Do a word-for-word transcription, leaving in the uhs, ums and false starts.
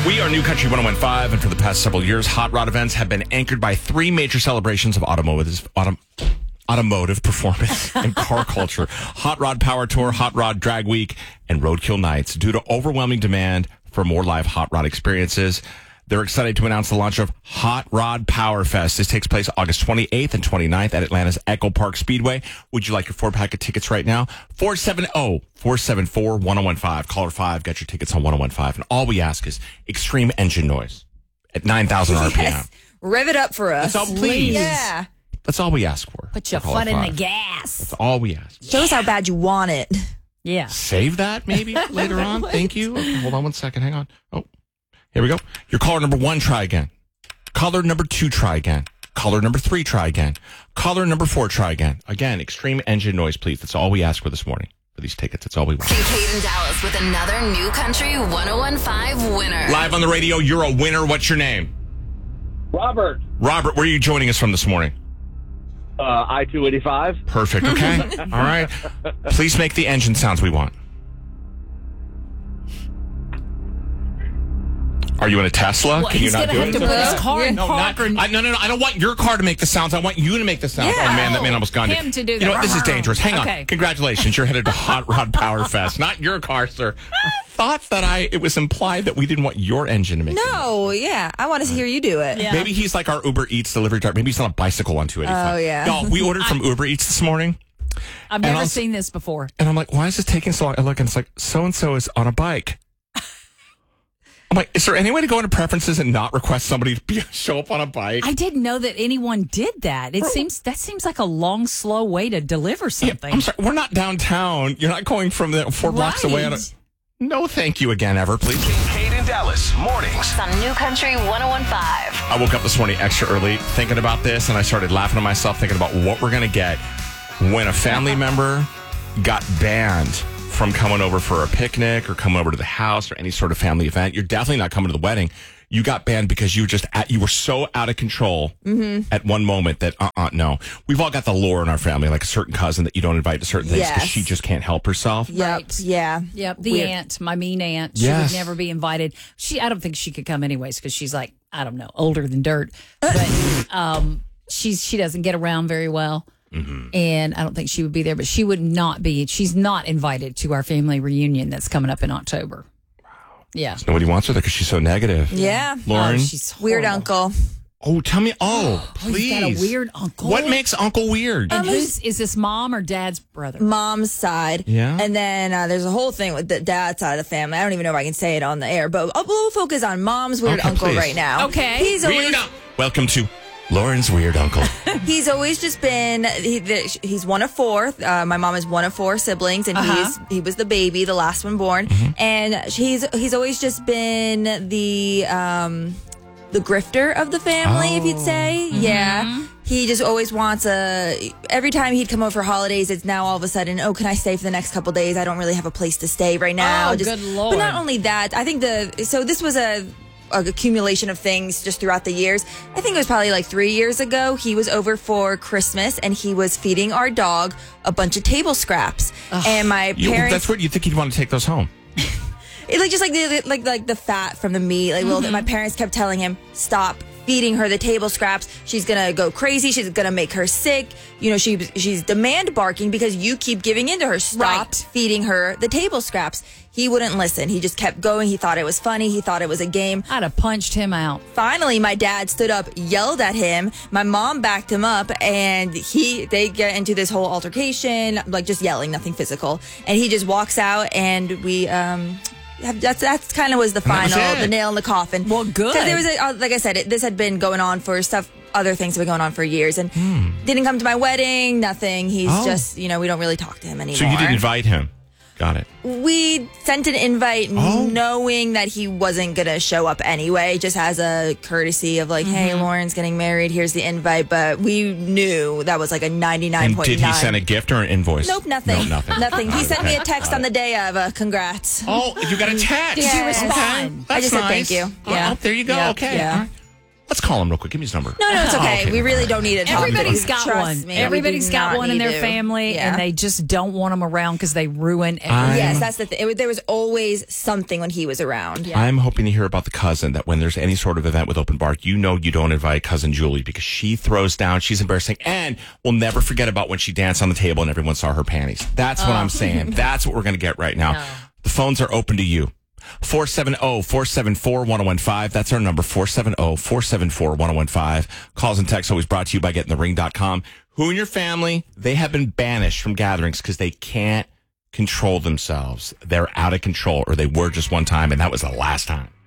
We are New Country one oh one point five, and for the past several years, Hot Rod events have been anchored by three major celebrations of automotive, autom- automotive performance and car culture. Hot Rod Power Tour, Hot Rod Drag Week, and Roadkill Nights. Due to overwhelming demand for more live Hot Rod experiences, they're excited to announce the launch of Hot Rod Power Fest. This takes place August twenty-eighth and twenty-ninth at Atlanta's Echo Park Speedway. Would you like your four-pack of tickets right now? four seven zero, four seven four, one oh one five. Caller five, get your tickets on one oh one five. And all we ask is extreme engine noise at nine thousand R P M. Yes. Rev it up for us. That's all, please. Yeah. That's all we ask for. Put your for foot in five. the gas. That's all we ask. Show us how bad you want it. Yeah. Save that maybe later on. Thank you. Okay, hold on one second. Hang on. Oh, here we go. Your caller number one, try again. Caller number two, try again. Caller number three, try again. Caller number four, try again. Again, extreme engine noise, please. That's all we ask for this morning. For these tickets, that's all we want. Kincaid and Dallas with another New Country one oh one point five winner. Live on the radio, you're a winner. What's your name? Robert. Robert, where are you joining us from this morning? Uh, I two eighty-five. Perfect. Okay. All right. Please make the engine sounds we want. Are you in a Tesla? Well, Can he's you not gonna do have it? to put his car in No, park. not, or- I, no, no, no. I don't want your car to make the sounds. I want you to make the sounds. Yeah. Oh, man, that man almost gone. Him to do You know the- what? This is dangerous. Hang Okay. on. Congratulations. You're headed to Hot Rod Power Fest. Not your car, sir. I thought that I, it was implied that we didn't want your engine to make the No, yeah. I want to hear you do it. Yeah. Maybe he's like our Uber Eats delivery driver. Maybe he's on a bicycle on two eighty-five. Oh, yeah. Y'all, we ordered from Uber Eats this morning. I've And never I'll- seen this before. And I'm like, why is this taking so long? I look and it's like, so-and-so is on a bike. I'm like, is there any way to go into preferences and not request somebody to be, show up on a bike? I didn't know that anyone did that. It seems that seems like a long, slow way to deliver Yeah, something. I'm sorry, we're not downtown. You're not going from the four blocks away. On a, Right. no, thank you again, ever, please. Kincaid and Dallas mornings. On New Country one oh one point five. I woke up this morning extra early thinking about this, and I started laughing to myself, thinking about what we're going to get when a family member got banned from coming over for a picnic or coming over to the house or any sort of family event. You're definitely not coming to the wedding. You got banned because you were just at, you were so out of control Mm-hmm. at one moment that uh-uh, no. We've all got the lore in our family, like a certain cousin that you don't invite to certain things because Yes. she just can't help herself. Yep. Right. Yeah. Yep, the Weird. aunt, my mean aunt, she Yes. would never be invited. She, I don't think she could come anyways because she's like, I don't know, older than dirt. But um, she's she doesn't get around very well, Mm-hmm. and I don't think she would be there. But she would not be. She's not invited to our family reunion that's coming up in October. Wow. Yeah. Nobody wants her there because she's so negative. Yeah. Lauren? Oh, she's Weird horrible. uncle. Oh, tell me. Oh, Oh, please. he's got a weird uncle. What makes Uncle weird? And who's is this mom or dad's brother? Mom's side. Yeah. And then uh, there's a whole thing with the dad's side of the family. I don't even know if I can say it on the air, but uh, we'll focus on Mom's weird Okay, uncle please. right now. Okay. He's always Weird un- Welcome to Lauren's Weird Uncle. he's always just been he, the, he's one of four. Uh, my mom is one of four siblings, and Uh-huh. he's he was the baby, the last one born. And he's he's always just been the um the grifter of the family, if you'd say. Yeah. He just always wants a. Every time he'd come over for holidays, it's now all of a sudden, oh, can I stay for the next couple days? I don't really have a place to stay right now. Oh, just, good Lord. But not only that, I think the so this was a. a accumulation of things just throughout the years. I think it was probably like three years ago. He was over for Christmas and he was feeding our dog a bunch of table scraps. And my You- parents, that's weird. You think he'd want to take those home? it, like just like the like like the fat from the meat. Like little, my parents kept telling him, stop feeding her the table scraps. She's gonna go crazy. She's gonna make her sick. You know, she she's demand barking because you keep giving in to her. Stop Right. feeding her the table scraps. He wouldn't listen. He just kept going. He thought it was funny. He thought it was a game. I'd have punched him out. Finally, my dad stood up, yelled at him. My mom backed him up, and he they get into this whole altercation, like just yelling, nothing physical. And he just walks out, and we um. have- That's that's kind of was the that was final, it. the nail in the coffin. Well, good. 'Cause there was, a, uh, like I said, it, this had been going on for stuff. Other things have been going on for years, and didn't come to my wedding. Nothing. He's Oh. just, you know, we don't really talk to him anymore. So you didn't invite him? Got it. We sent an invite Oh. knowing that he wasn't going to show up anyway, just as a courtesy of like, hey, Lauren's getting married. Here's the invite. But we knew that was like a ninety-nine And point nine. did he send a gift or an invoice? Nope, nothing. No, nothing. Nothing. He sent me a Okay. text Got on it. the day of uh, congrats. Oh, you got a text. Did you respond? Okay. I That's just said nice. thank you. Oh, Yeah. oh, there you go. Yeah. Okay. Yeah. All right. Let's call him real quick. Give me his number. No, no, it's okay. Oh, we really don't need to talk. Everybody's to got Trust one. Me, we Everybody's do got not one in need their to. family, Yeah. and they just don't want them around because they ruin everything. I'm- Yes, that's the thing. It, was- there was always something when he was around. I'm hoping to hear about the cousin that when there's any sort of event with Open Bar, you know you don't invite cousin Julie because she throws down, she's embarrassing, and we'll never forget about when she danced on the table and everyone saw her panties. That's what I'm saying. That's what we're going to get right now. The phones are open to you. four seven zero, four seven four, one zero one five. That's our number, four seven zero, four seven four, one zero one five. Calls and texts always brought to you by getting the ring dot com. Who in your family, they have been banished from gatherings because they can't control themselves. They're out of control, or they were just one time, and that was the last time.